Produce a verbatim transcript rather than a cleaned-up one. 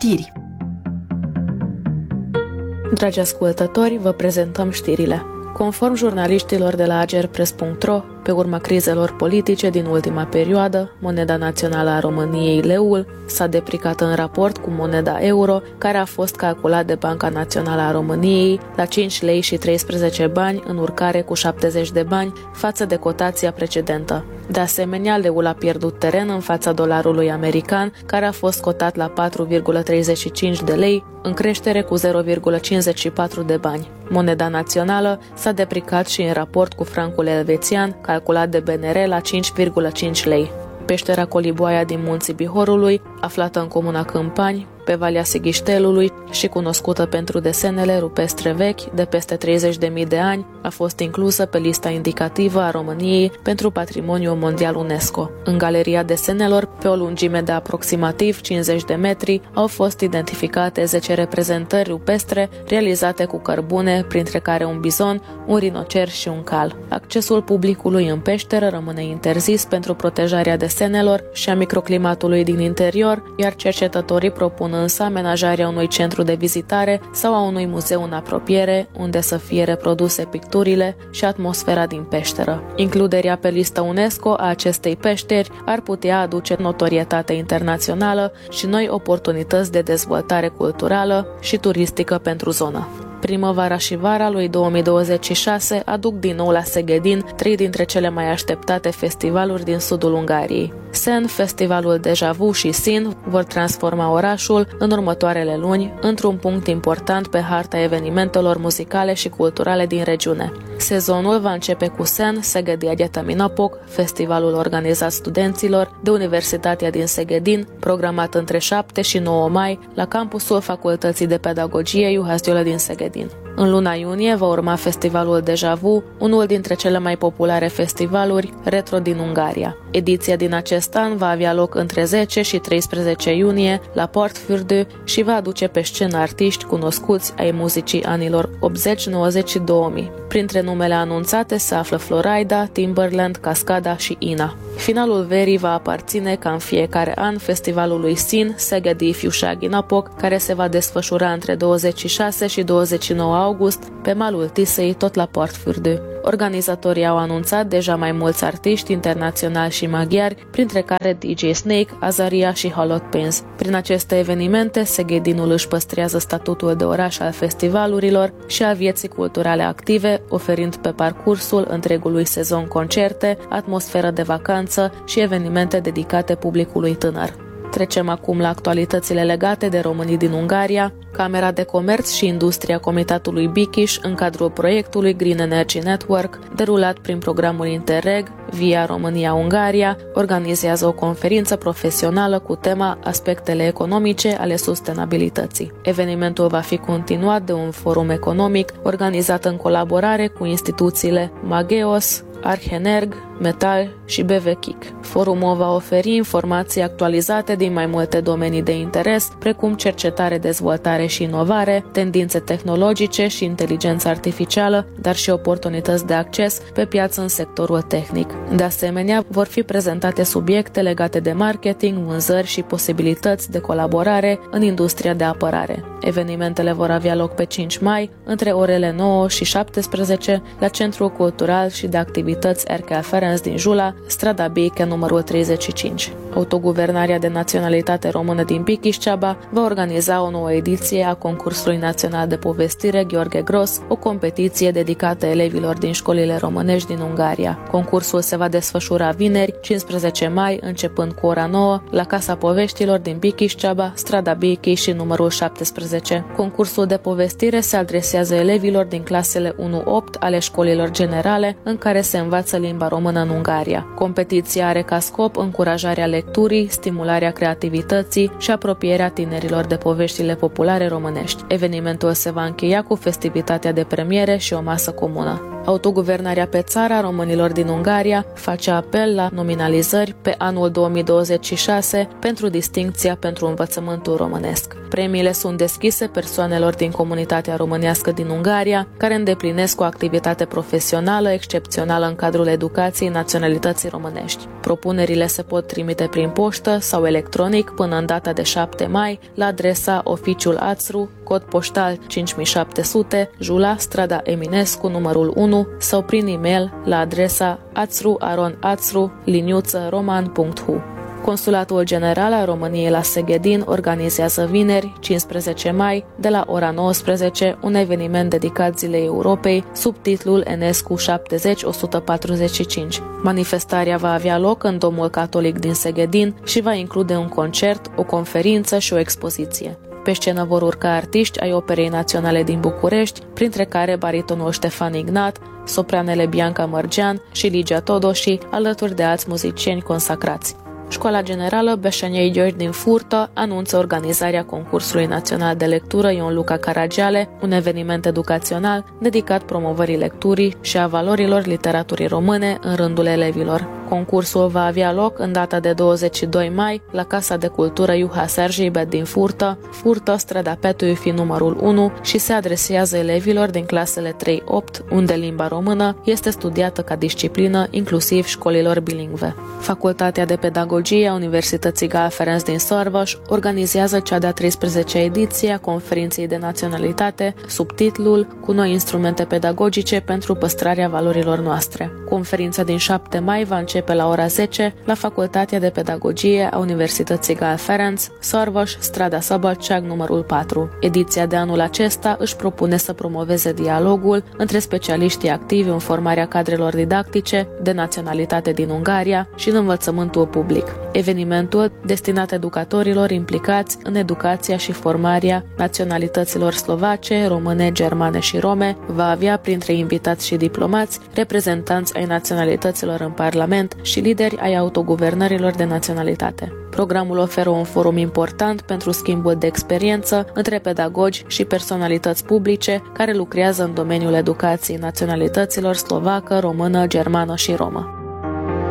Știri. Dragi ascultători, vă prezentăm știrile. Conform jurnaliștilor de la agerpress punct ro, pe urma crizelor politice din ultima perioadă, moneda națională a României, leul, s-a depreciat în raport cu moneda euro, care a fost calculat de Banca Națională a României la cinci lei și treisprezece bani, în urcare cu șaptezeci de bani față de cotația precedentă. De asemenea, leul a pierdut teren în fața dolarului american, care a fost cotat la patru virgulă treizeci și cinci de lei, în creștere cu zero virgulă cincizeci și patru de bani. Moneda națională s-a depreciat și în raport cu francul elvețian, calculat de B N R la cinci virgulă cinci lei. Peștera Coliboaia din Munții Bihorului, aflată în comuna Câmpani, pe Valea Sighiștelului și cunoscută pentru desenele rupestre vechi de peste treizeci de mii de ani, a fost inclusă pe lista indicativă a României pentru Patrimoniul Mondial UNESCO. În galeria desenelor, pe o lungime de aproximativ cincizeci de metri, au fost identificate zece reprezentări rupestre realizate cu cărbune, printre care un bizon, un rinocer și un cal. Accesul publicului în peșteră rămâne interzis pentru protejarea desenelor și a microclimatului din interior, iar cercetătorii propun însă amenajarea unui centru de vizitare sau a unui muzeu în apropiere, unde să fie reproduse picturile și atmosfera din peșteră. Includerea pe lista UNESCO a acestei peșteri ar putea aduce notorietate internațională și noi oportunități de dezvoltare culturală și turistică pentru zonă. Primăvara și vara lui două mii douăzeci și șase aduc din nou la Seghedin trei dintre cele mai așteptate festivaluri din sudul Ungariei. Sen, festivalul Deja Vu și Sin vor transforma orașul în următoarele luni într-un punct important pe harta evenimentelor muzicale și culturale din regiune. Sezonul va începe cu Sen, Szegedi Egyeteminapok, festivalul organizat studenților de Universitatea din Seghedin, programat între șapte și nouă mai la campusul Facultății de Pedagogie Juhas Gyula din Seghedin. În luna iunie va urma festivalul Deja Vu, unul dintre cele mai populare festivaluri retro din Ungaria. Ediția din acest an va avea loc între zece și treisprezece iunie la Partfürdő și va aduce pe scenă artiști cunoscuți ai muzicii anilor optzeci, nouăzeci și două mii. Printre numele anunțate se află Florida, Timberland, Cascada și Ina. Finalul verii va aparține, ca în fiecare an, festivalului Sin, Szegedi Ifjúsági Napok, care se va desfășura între douăzeci și șase și douăzeci și nouă august pe malul Tisei, tot la Partfürdő. Organizatorii au anunțat deja mai mulți artiști internaționali și maghiari, printre care D J Snake, Azaria și Halot Pins. Prin aceste evenimente, Seghedinul își păstrează statutul de oraș al festivalurilor și al vieții culturale active, oferind pe parcursul întregului sezon concerte, atmosferă de vacanță și evenimente dedicate publicului tânăr. Trecem acum la actualitățile legate de românii din Ungaria. Camera de Comerț și Industria Comitatului Bikiș, în cadrul proiectului Green Energy Network, derulat prin programul Interreg, via România-Ungaria, organizează o conferință profesională cu tema Aspectele economice ale sustenabilității. Evenimentul va fi continuat de un forum economic organizat în colaborare cu instituțiile Mageos, Arhenerg, Metal și B V K I C. Forumul va oferi informații actualizate din mai multe domenii de interes, precum cercetare, dezvoltare și inovare, tendințe tehnologice și inteligență artificială, dar și oportunități de acces pe piață în sectorul tehnic. De asemenea, vor fi prezentate subiecte legate de marketing, vânzări și posibilități de colaborare în industria de apărare. Evenimentele vor avea loc pe cinci mai, între orele nouă și șaptesprezece, la Centrul Cultural și de Activități Erkel Ferenc din Jula, strada Béke, numărul treizeci și cinci. Autoguvernarea de naționalitate română din Pichișceaba va organiza o nouă ediție a concursului național de povestire Gheorghe Gros, o competiție dedicată elevilor din școlile românești din Ungaria. Concursul se va desfășura vineri, cincisprezece mai, începând cu ora nouă, la Casa Poveștilor din Pichișceaba, strada Béke și numărul șaptesprezece. Concursul de povestire se adresează elevilor din clasele unu opt ale școlilor generale, în care se învață limba română în Ungaria. Competiția are ca scop încurajarea lecturii, stimularea creativității și apropierea tinerilor de poveștile populare românești. Evenimentul se va încheia cu festivitatea de premiere și o masă comună. Autoguvernarea pe țară a românilor din Ungaria face apel la nominalizări pe anul două mii douăzeci și șase pentru distincția pentru învățământul românesc. Premiile sunt deschise persoanelor din comunitatea românească din Ungaria, care îndeplinesc o activitate profesională excepțională în cadrul educației naționalității românești. Propunerile se pot trimite prin poștă sau electronic până în data de șapte mai la adresa Oficiul Ațru, cod poștal cinci mii șapte sute, Jula, strada Eminescu, numărul unu, sau prin e-mail la adresa ațru aron ațru liniuță roman punct hu. Consulatul General al României la Seghedin organizează vineri, cincisprezece mai, de la ora nouăsprezece, un eveniment dedicat Zilei Europei sub titlul Enescu șaptezeci o sută patruzeci și cinci. Manifestarea va avea loc în Domul Catolic din Seghedin și va include un concert, o conferință și o expoziție. Pe scenă vor urca artiști ai Operei Naționale din București, printre care baritonul Ștefan Ignat, sopranele Bianca Mărgean și Ligia Todoși, alături de alți muzicieni consacrați. Școala Generală Beșeniei Gheorghe din Furtă anunță organizarea concursului național de lectură Ion Luca Caragiale, un eveniment educațional dedicat promovării lecturii și a valorilor literaturii române în rândul elevilor. Concursul va avea loc în data de douăzeci și doi mai la Casa de Cultură Iuha Sergibet din Furtă, Furtă, strada Petu fi numărul unu, și se adresează elevilor din clasele trei opt, unde limba română este studiată ca disciplină, inclusiv școlilor bilingve. Facultatea de Pedagogie a Universității Gál Ferenc din Szarvas organizează cea de-a treisprezecea ediție a Conferinței de Naționalitate, sub titlul Cu noi instrumente pedagogice pentru păstrarea valorilor noastre. Conferința din șapte mai va începe pe la ora zece la Facultatea de Pedagogie a Universității Gál Ferenc, Szarvas, strada Szabadság, numărul patru. Ediția de anul acesta își propune să promoveze dialogul între specialiștii activi în formarea cadrelor didactice de naționalitate din Ungaria și în învățământul public. Evenimentul, destinat educatorilor implicați în educația și formarea naționalităților slovace, române, germane și rome, va avea printre invitați și diplomați reprezentanți ai naționalităților în Parlament și lideri ai autoguvernărilor de naționalitate. Programul oferă un forum important pentru schimbul de experiență între pedagogi și personalități publice care lucrează în domeniul educației naționalităților slovacă, română, germană și romă.